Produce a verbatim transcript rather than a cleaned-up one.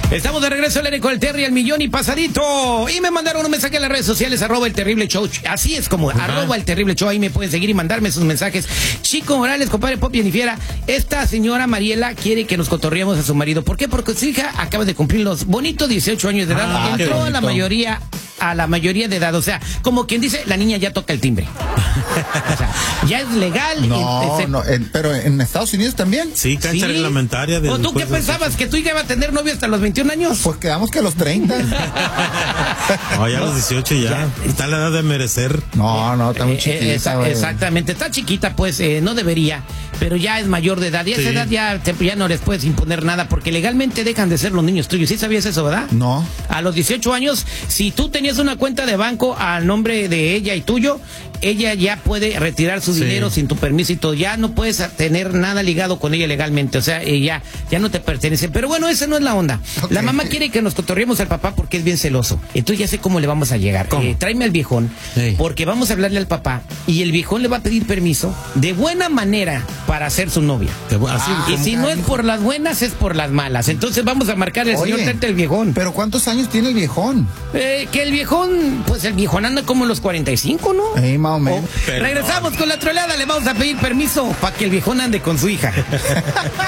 Estamos de regreso al aire con el Terry al millón y pasadito. Y me mandaron un mensaje en las redes sociales, arroba el terrible show. Así es como, uh-huh. arroba el terrible show. Ahí me pueden seguir y mandarme sus mensajes. Chico Morales, compadre Pop y Fiera. Esta señora Mariela quiere que nos cotorreemos a su marido. ¿Por qué? Porque su hija acaba de cumplir los bonitos dieciocho años de edad. Ah, entró a la mayoría, a la mayoría de edad. O sea, como quien dice, la niña ya toca el timbre. O sea, ya es legal. No, y, ese... no en, pero en Estados Unidos también. Sí, cancha ¿Sí? reglamentaria. ¿O tú qué pensabas? ¿Que tu hija iba a tener novio hasta los veintiún años? Pues quedamos que a los treinta. No, ya a los dieciocho ya. ya. Está la edad de merecer. No, no, está muy eh, chiquita. Esa, exactamente, está chiquita, pues eh, no debería, pero ya es mayor de edad. Y a sí. esa edad ya, te, ya no les puedes imponer nada, porque legalmente dejan de ser los niños tuyos. ¿Sí sabías eso, verdad? No. A los dieciocho años, si tú tenías una cuenta de banco al nombre de ella y tuyo, ella ya puede retirar su sí. dinero sin tu permiso y todo. Ya no puedes tener nada ligado con ella legalmente. O sea, ella ya no te pertenece. Pero bueno, esa no es la onda. Okay. La mamá quiere que nos cotorreemos al papá porque es bien celoso. Entonces ya sé cómo le vamos a llegar. Eh, tráeme al viejón, sí. porque vamos a hablarle al papá y el viejón le va a pedir permiso de buena manera para hacer su novia. Así, ah, y si no es por las buenas, es por las malas. Entonces vamos a marcar al Oye, señor Tete el viejón. ¿Pero cuántos años tiene el viejón? Eh, que el viejón, pues el viejón anda como en los cuarenta y cinco, ¿no? Sí, más o menos. Oh, regresamos con la troleada, le vamos a pedir permiso para que el viejón ande con su hija.